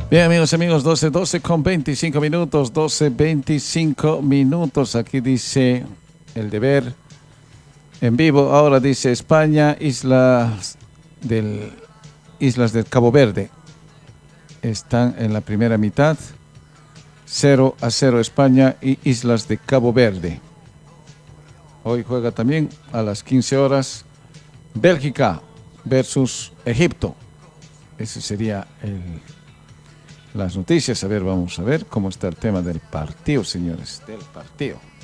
Bien, amigos, 12 con 25 minutos, 25 minutos. Aquí dice el deber en vivo. Ahora dice España, Islas del Cabo Verde. Están en la primera mitad. 0-0 España y Islas de Cabo Verde. Hoy juega también a las 15 horas Bélgica versus Egipto. Ese sería las noticias. A ver, vamos a ver cómo está el tema del partido, señores. Del partido.